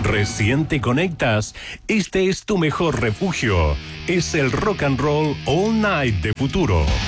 Recién te conectas, este es tu mejor refugio. Es el Rock and Roll All Night de Futuro.